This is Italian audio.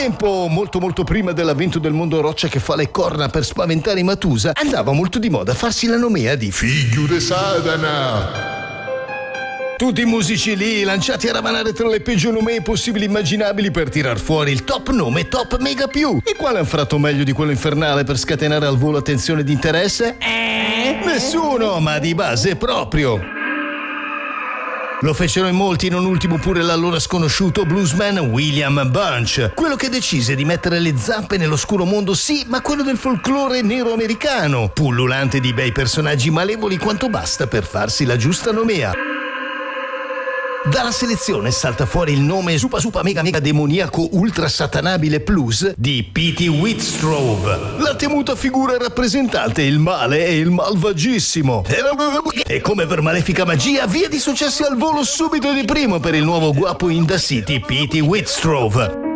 tempo, molto prima dell'avvento del mondo roccia che fa le corna per spaventare i Matusa, andava molto di moda farsi la nomea di figlio de Sadana. Tutti i musici lì, lanciati a ravanare tra le peggio nomee possibili immaginabili per tirar fuori il top nome top mega più. E quale han fatto meglio di quello infernale per scatenare al volo attenzione ed interesse? Nessuno, ma di base proprio. Lo fecero in molti, non ultimo pure l'allora sconosciuto bluesman William Bunch, quello che decise di mettere le zampe nell'oscuro mondo, sì, ma quello del folklore nero americano, pullulante di bei personaggi malevoli quanto basta per farsi la giusta nomea. Dalla selezione salta fuori il nome super mega demoniaco ultra satanabile plus di Pete Whitstrove, la temuta figura rappresentante il male e il malvagissimo. E come per malefica magia, via di successi al volo subito di primo per il nuovo guapo in the city Pete Whitstrove.